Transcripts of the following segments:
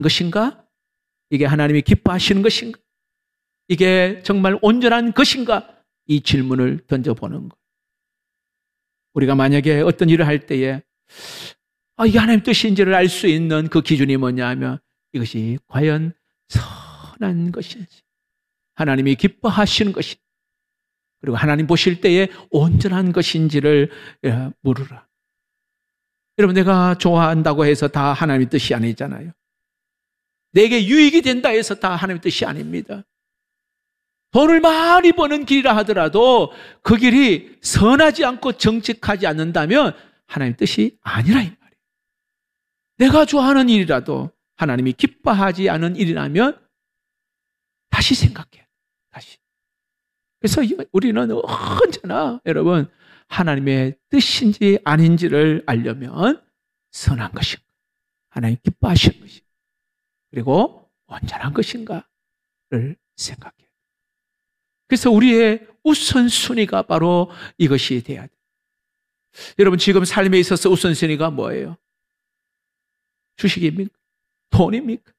것인가? 이게 하나님이 기뻐하시는 것인가? 이게 정말 온전한 것인가? 이 질문을 던져보는 것. 우리가 만약에 어떤 일을 할 때에 이게 하나님 뜻인지를 알 수 있는 그 기준이 뭐냐 하면 이것이 과연 선한 것인지, 하나님이 기뻐하시는 것인지, 그리고 하나님 보실 때에 온전한 것인지를 물으라. 여러분, 내가 좋아한다고 해서 다 하나님의 뜻이 아니잖아요. 내게 유익이 된다 해서 다 하나님의 뜻이 아닙니다. 돈을 많이 버는 길이라 하더라도 그 길이 선하지 않고 정직하지 않는다면 하나님의 뜻이 아니라 이 말이에요. 내가 좋아하는 일이라도 하나님이 기뻐하지 않은 일이라면 다시 생각해요. 다시. 그래서 우리는 언제나 여러분 하나님의 뜻인지 아닌지를 알려면 선한 것인가, 하나님 기뻐하시는 것인가, 그리고 온전한 것인가를 생각해요. 그래서 우리의 우선순위가 바로 이것이 돼야 돼요. 여러분, 지금 삶에 있어서 우선순위가 뭐예요? 주식입니까? 돈입니까?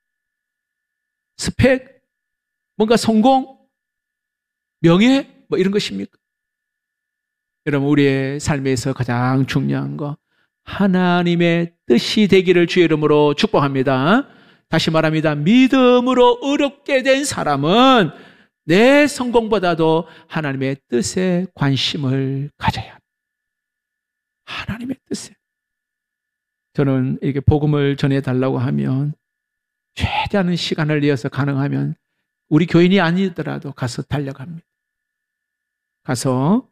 스펙? 뭔가 성공? 명예? 뭐 이런 것입니까? 여러분, 우리의 삶에서 가장 중요한 거 하나님의 뜻이 되기를 주의 이름으로 축복합니다. 다시 말합니다. 믿음으로 어렵게 된 사람은 내 성공보다도 하나님의 뜻에 관심을 가져야 합니다. 하나님의 뜻에. 저는 이렇게 복음을 전해달라고 하면 최대한 시간을 내어서 가능하면 우리 교인이 아니더라도 가서 달려갑니다. 가서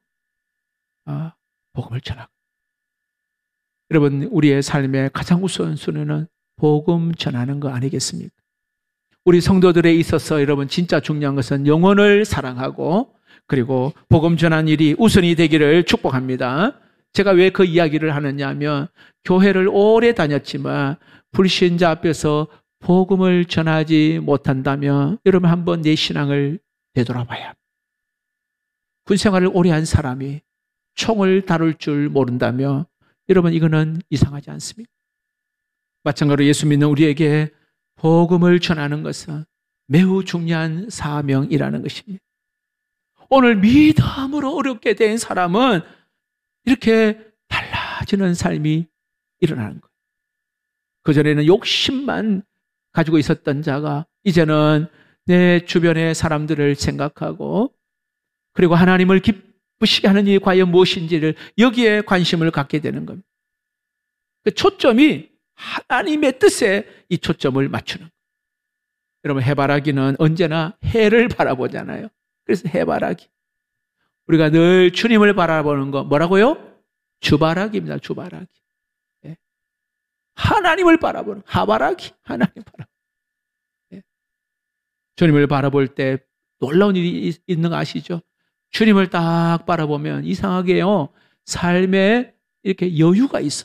복음을 전하고. 여러분, 우리의 삶의 가장 우선순위는 복음 전하는 거 아니겠습니까? 우리 성도들에 있어서 여러분 진짜 중요한 것은 영혼을 사랑하고 그리고 복음 전하는 일이 우선이 되기를 축복합니다. 제가 왜 그 이야기를 하느냐 하면 교회를 오래 다녔지만 불신자 앞에서 복음을 전하지 못한다면 여러분 한번 내 신앙을 되돌아봐야 합니다. 군생활을 오래 한 사람이 총을 다룰 줄 모른다면 여러분 이거는 이상하지 않습니까? 마찬가지로 예수 믿는 우리에게 복음을 전하는 것은 매우 중요한 사명이라는 것입니다. 오늘 믿음으로 어렵게 된 사람은 이렇게 달라지는 삶이 일어나는 거예요. 그전에는 욕심만 가지고 있었던 자가 이제는 내 주변의 사람들을 생각하고 그리고 하나님을 기쁘시게 하는 일이 과연 무엇인지를 여기에 관심을 갖게 되는 겁니다. 그 초점이 하나님의 뜻에 이 초점을 맞추는 거예요. 여러분, 해바라기는 언제나 해를 바라보잖아요. 그래서 해바라기. 우리가 늘 주님을 바라보는 거 뭐라고요? 주바라기입니다. 주바라기. 네. 하나님을 바라보는 하바라기. 하나님 바라보는. 네. 주님을 바라볼 때 놀라운 일이 있는 거 아시죠? 주님을 딱 바라보면 이상하게요. 삶에 이렇게 여유가 있어.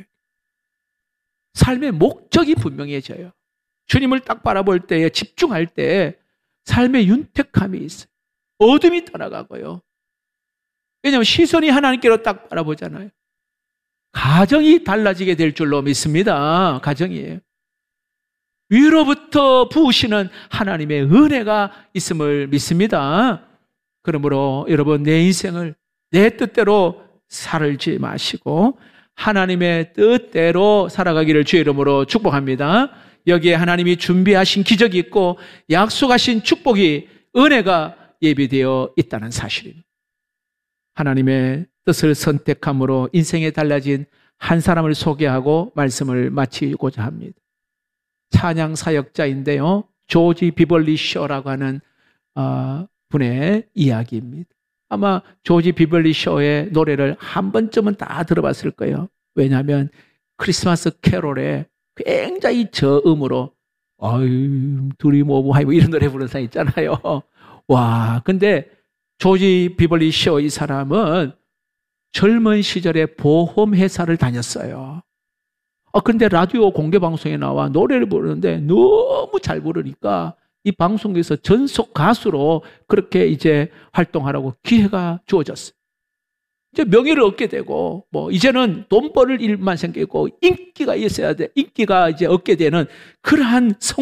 삶의 목적이 분명해져요. 주님을 딱 바라볼 때에 집중할 때 삶의 윤택함이 있어요. 어둠이 떠나가고요. 왜냐하면 시선이 하나님께로 딱 바라보잖아요. 가정이 달라지게 될 줄로 믿습니다. 가정이에요. 위로부터 부으시는 하나님의 은혜가 있음을 믿습니다. 그러므로 여러분 내 인생을 내 뜻대로 살지 마시고 하나님의 뜻대로 살아가기를 주의 이름으로 축복합니다. 여기에 하나님이 준비하신 기적이 있고 약속하신 축복이 은혜가 예비되어 있다는 사실입니다. 하나님의 뜻을 선택함으로 인생에 달라진 한 사람을 소개하고 말씀을 마치고자 합니다. 찬양 사역자인데요. 조지 비벌리 쇼라고 하는 분의 이야기입니다. 아마 조지 비벌리 쇼의 노래를 한 번쯤은 다 들어봤을 거예요. 왜냐하면 크리스마스 캐롤에 굉장히 저음으로 드림 오브 하이브 이런 노래 부르는 사람 있잖아요. 와, 근데 조지 비벌리 쇼 이 사람은 젊은 시절에 보험회사를 다녔어요. 근데 라디오 공개방송에 나와 노래를 부르는데 너무 잘 부르니까 이 방송에서 전속 가수로 그렇게 이제 활동하라고 기회가 주어졌어요. 이제 명예를 얻게 되고, 이제는 돈 벌 일만 생기고, 인기가 있어야 돼. 인기가 이제 얻게 되는 그러한